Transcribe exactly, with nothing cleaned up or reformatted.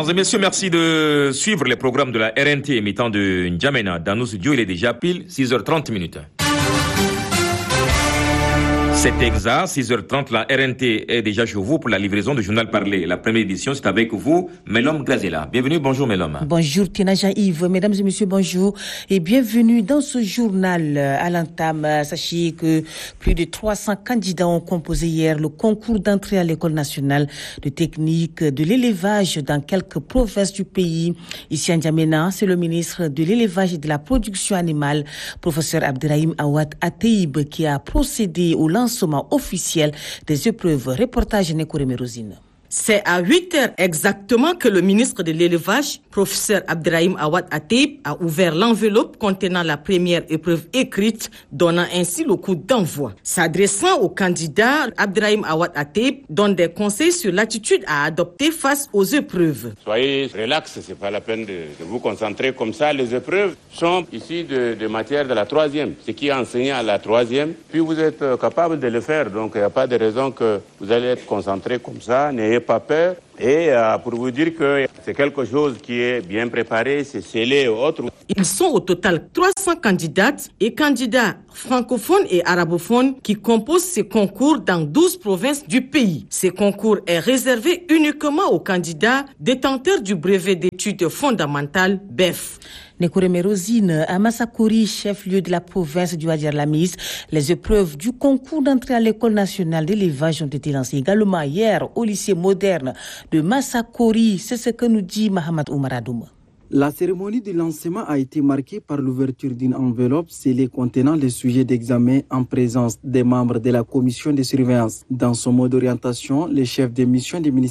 Mesdames et messieurs, merci de suivre les programmes de la R N T émettant de N'Djamena. Dans nos studios, il est déjà pile six heures trente minutes. C'est exact, six heures trente, la R N T est déjà chez vous pour la livraison du journal parlé. La première édition, c'est avec vous, Melom Gazela. Bienvenue, bonjour Melom. Bonjour Tinaja Yves, mesdames et messieurs, bonjour et bienvenue dans ce journal. À l'entame, sachez que plus de trois cents candidats ont composé hier le concours d'entrée à l'école nationale de technique de l'élevage dans quelques provinces du pays. Ici à N'Djamena, c'est le ministre de l'élevage et de la production animale, professeur Abderrahim Awad Ateib, qui a procédé au lancement officiel des épreuves. Reportage Nekouré Mérosine. C'est à huit heures exactement que le ministre de l'élevage, professeur Abderrahim Awad Ateib, a ouvert l'enveloppe contenant la première épreuve écrite, donnant ainsi le coup d'envoi. S'adressant au candidat, Abderrahim Awad Ateib donne des conseils sur l'attitude à adopter face aux épreuves. Soyez relax, c'est pas la peine de, de vous concentrer comme ça. Les épreuves sont ici de, de matière de la troisième, ce qui est enseigné à la troisième. Puis vous êtes capable de le faire, donc il n'y a pas de raison que vous allez être concentré comme ça. N'ayez pas peur. Et euh, pour vous dire que c'est quelque chose qui est bien préparé, c'est scellé et autres. Ils sont au total trois cents candidates et candidats francophones et arabophones qui composent ces concours dans douze provinces du pays. Ce concours est réservé uniquement aux candidats détenteurs du brevet d'études fondamentales B E F. Nekouré Mérosine, à Massakori, chef-lieu de la province du Wadiar-Lamis, les épreuves du concours d'entrée à l'école nationale d'élevage ont été lancées également hier au lycée moderne de Massakori. C'est ce que nous dit Mahamad Oumaradouma. La cérémonie de lancement a été marquée par l'ouverture d'une enveloppe scellée contenant les sujets d'examen en présence des membres de la commission de surveillance. Dans son mot d'orientation, le chef de mission du ministère